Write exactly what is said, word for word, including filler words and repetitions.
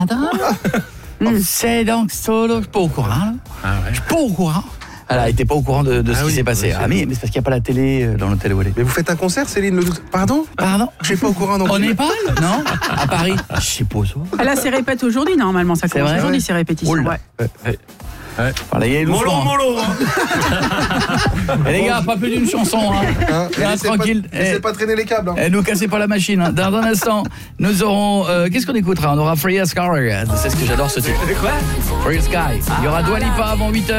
C'est donc solo. Je suis pas au courant. Là. Ah ouais. Je suis pas au courant. Elle a été pas au courant de, de Ah ce oui, qui s'est passé. oui, Ah mais, mais c'est parce qu'il n'y a pas la télé euh, dans l'hôtel où elle est. Mais vous faites un concert, Céline Le Doute. Pardon? Pardon? Je suis pas au courant non Au plus. Népal? Non? À Paris? Je sais pas ça. Elle a ses répètes aujourd'hui, normalement. Ça C'est commence vrai, aujourd'hui, ouais. ses répétitions. Oula. Ouais. Ouais. Voilà, il y a Mollo, Loufran. mollo, hein. Et les gars, pas plus d'une chanson. Hein. Hein, et Là, laissez tranquille. Pas, laissez Eh, pas traîner les câbles. Hein. eh, nous cassez pas la machine. Hein. Dans un instant, nous aurons... Euh, qu'est-ce qu'on écoutera? On aura Free as Sky. C'est ce que j'adore ce titre. Quoi? Free as Sky. Il y aura Dua Lipa avant huit heures.